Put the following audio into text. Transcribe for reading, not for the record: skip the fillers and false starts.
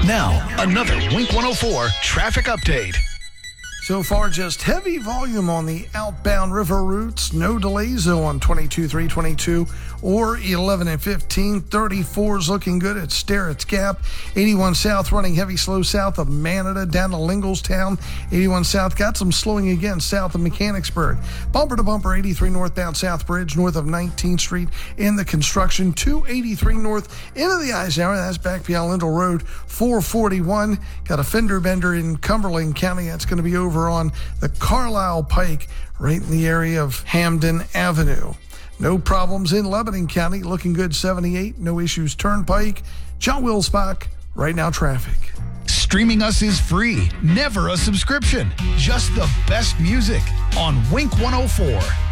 Now, another Wink 104 traffic update. So far, just heavy volume on the outbound river routes. No delays, though, on 22, 322 or 11 and 15. 34 is looking good at Sterrett's Gap. 81 South running heavy slow south of Manada down to Linglestown. 81 South got some slowing again south of Mechanicsburg. Bumper to bumper, 83 northbound South Bridge north of 19th Street in the construction. 283 north into the Eisenhower. That's back beyond Lindell Road. 441. Got a fender bender in Cumberland County. That's going to be over on the Carlisle Pike right in the area of Hamden Avenue. No problems in Lebanon County. Looking good, 78. No issues, Turnpike. John Wilsbach, Right Now Traffic. Streaming us is free, never a subscription. Just the best music on Wink 104.